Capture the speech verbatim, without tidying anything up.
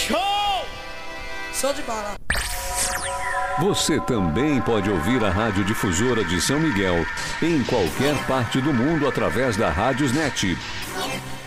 Show! Show de bola. Você também pode ouvir a Rádio Difusora de São Miguel em qualquer parte do mundo através da Rádiosnet.